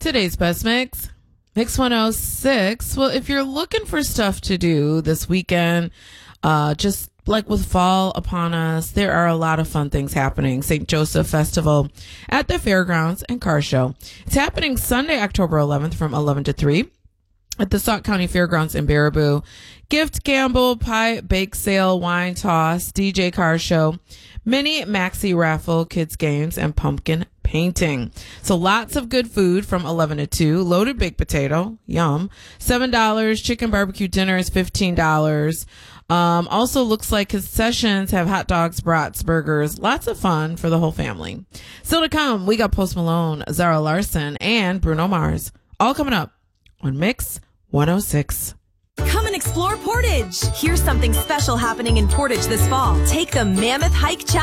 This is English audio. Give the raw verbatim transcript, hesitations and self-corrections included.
Today's best mix, Mix one oh six. Well, if you're looking for stuff to do this weekend, uh, just like with fall upon us, there are a lot of fun things happening. Saint Joseph Festival at the Fairgrounds and Car Show. It's happening Sunday, October eleventh from eleven to three at the Sauk County Fairgrounds in Baraboo. Gift gamble, pie, bake sale, wine toss, D J car show, mini maxi raffle, kids games, and pumpkin painting. So lots of good food from eleven to two. Loaded baked potato, yum, seven dollars. Chicken barbecue dinner is fifteen dollars. Um, also looks like concessions have hot dogs, brats, burgers, lots of fun for the whole family. Still to come, we got Post Malone, Zara Larson, and Bruno Mars. All coming up on Mix one oh six. Come and explore Portage. Here's something special happening in Portage this fall. Take the Mammoth Hike Challenge.